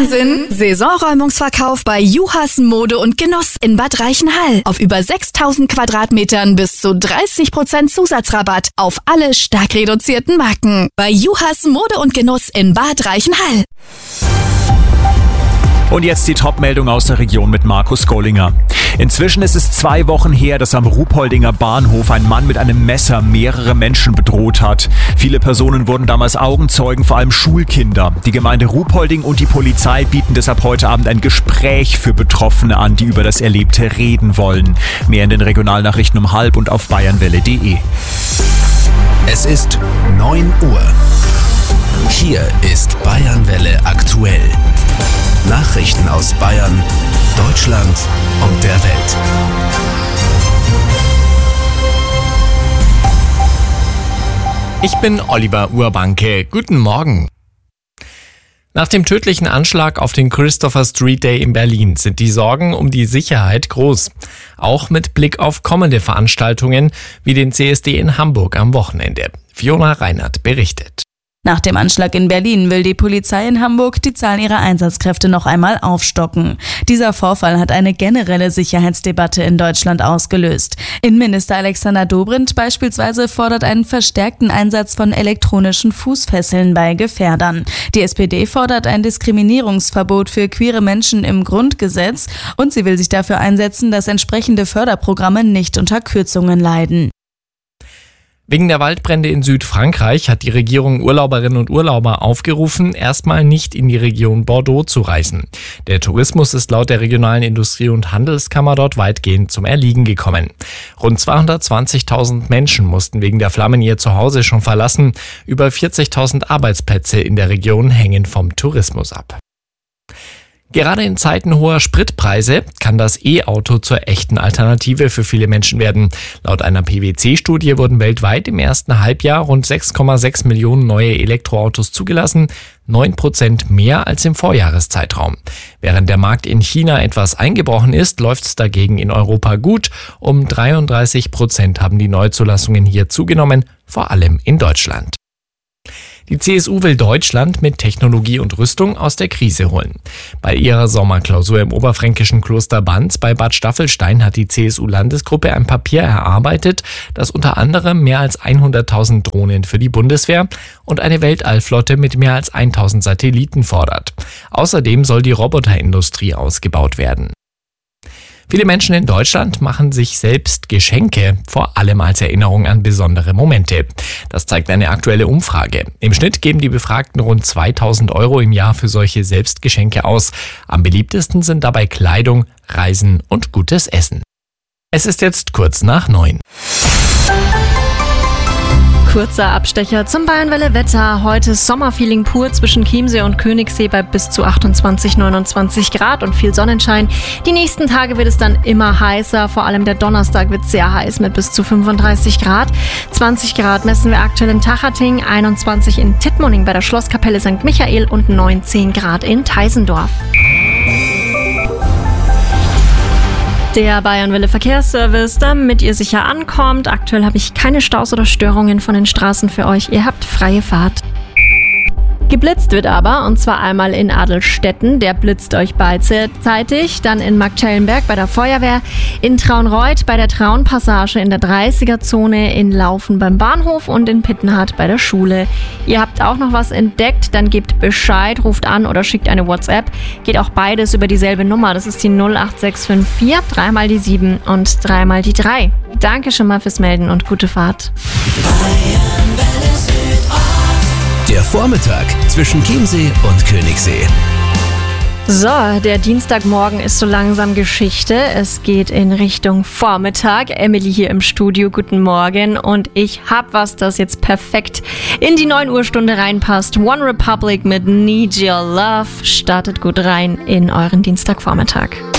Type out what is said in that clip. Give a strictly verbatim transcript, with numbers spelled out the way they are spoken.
Wahnsinn! Saisonräumungsverkauf bei Juhas Mode und Genuss in Bad Reichenhall. Auf über sechstausend Quadratmetern bis zu dreißig Prozent Zusatzrabatt auf alle stark reduzierten Marken. Bei Juhas Mode und Genuss in Bad Reichenhall. Und jetzt die Top-Meldung aus der Region mit Markus Gollinger. Inzwischen ist es zwei Wochen her, dass am Ruhpoldinger Bahnhof ein Mann mit einem Messer mehrere Menschen bedroht hat. Viele Personen wurden damals Augenzeugen, vor allem Schulkinder. Die Gemeinde Ruhpolding und die Polizei bieten deshalb heute Abend ein Gespräch für Betroffene an, die über das Erlebte reden wollen. Mehr in den Regionalnachrichten um halb und auf bayernwelle punkt de. Es ist neun Uhr. Hier ist Bayernwelle aktuell. Nachrichten aus Bayern, Deutschland und der Welt. Ich bin Oliver Urbanke. Guten Morgen. Nach dem tödlichen Anschlag auf den Christopher Street Day in Berlin sind die Sorgen um die Sicherheit groß. Auch mit Blick auf kommende Veranstaltungen wie den C S D in Hamburg am Wochenende. Fiona Reinhardt berichtet. Nach dem Anschlag in Berlin will die Polizei in Hamburg die Zahl ihrer Einsatzkräfte noch einmal aufstocken. Dieser Vorfall hat eine generelle Sicherheitsdebatte in Deutschland ausgelöst. Innenminister Alexander Dobrindt beispielsweise fordert einen verstärkten Einsatz von elektronischen Fußfesseln bei Gefährdern. Die S P D fordert ein Diskriminierungsverbot für queere Menschen im Grundgesetz und sie will sich dafür einsetzen, dass entsprechende Förderprogramme nicht unter Kürzungen leiden. Wegen der Waldbrände in Südfrankreich hat die Regierung Urlauberinnen und Urlauber aufgerufen, erstmal nicht in die Region Bordeaux zu reisen. Der Tourismus ist laut der regionalen Industrie- und Handelskammer dort weitgehend zum Erliegen gekommen. Rund zweihundertzwanzigtausend Menschen mussten wegen der Flammen ihr Zuhause schon verlassen. Über vierzigtausend Arbeitsplätze in der Region hängen vom Tourismus ab. Gerade in Zeiten hoher Spritpreise kann das E-Auto zur echten Alternative für viele Menschen werden. Laut einer P W C-Studie wurden weltweit im ersten Halbjahr rund sechs Komma sechs Millionen neue Elektroautos zugelassen, neun Prozent mehr als im Vorjahreszeitraum. Während der Markt in China etwas eingebrochen ist, läuft es dagegen in Europa gut. Um dreiunddreißig Prozent haben die Neuzulassungen hier zugenommen, vor allem in Deutschland. Die C S U will Deutschland mit Technologie und Rüstung aus der Krise holen. Bei ihrer Sommerklausur im oberfränkischen Kloster Banz bei Bad Staffelstein hat die C S U-Landesgruppe ein Papier erarbeitet, das unter anderem mehr als hunderttausend Drohnen für die Bundeswehr und eine Weltallflotte mit mehr als tausend Satelliten fordert. Außerdem soll die Roboterindustrie ausgebaut werden. Viele Menschen in Deutschland machen sich selbst Geschenke, vor allem als Erinnerung an besondere Momente. Das zeigt eine aktuelle Umfrage. Im Schnitt geben die Befragten rund zweitausend Euro im Jahr für solche Selbstgeschenke aus. Am beliebtesten sind dabei Kleidung, Reisen und gutes Essen. Es ist jetzt kurz nach neun. Kurzer Abstecher zum Bayernwelle-Wetter. Heute Sommerfeeling pur zwischen Chiemsee und Königssee bei bis zu achtundzwanzig, neunundzwanzig Grad und viel Sonnenschein. Die nächsten Tage wird es dann immer heißer. Vor allem der Donnerstag wird sehr heiß mit bis zu fünfunddreißig Grad. zwanzig Grad messen wir aktuell in Tachating, einundzwanzig in Tittmoning bei der Schlosskapelle Sankt Michael und neunzehn Grad in Teisendorf. Der Bayernwelle Verkehrsservice, damit ihr sicher ankommt. Aktuell habe ich keine Staus oder Störungen von den Straßen für euch. Ihr habt freie Fahrt. Geblitzt wird aber, und zwar einmal in Adelstetten, der blitzt euch beidseitig, dann in Marktschellenberg bei der Feuerwehr, in Traunreuth bei der Traunpassage in der dreißiger-Zone, in Laufen beim Bahnhof und in Pittenhardt bei der Schule. Ihr habt auch noch was entdeckt, dann gebt Bescheid, ruft an oder schickt eine WhatsApp. Geht auch beides über dieselbe Nummer, das ist die null acht sechs fünf vier, dreimal die sieben und dreimal die drei. Danke schon mal fürs Melden und gute Fahrt. Der Vormittag zwischen Chiemsee und Königssee. So, der Dienstagmorgen ist so langsam Geschichte. Es geht in Richtung Vormittag. Emily hier im Studio, guten Morgen. Und ich hab was, das jetzt perfekt in die neun Uhr Stunde reinpasst. One Republic mit Need Your Love startet gut rein in euren Dienstagvormittag.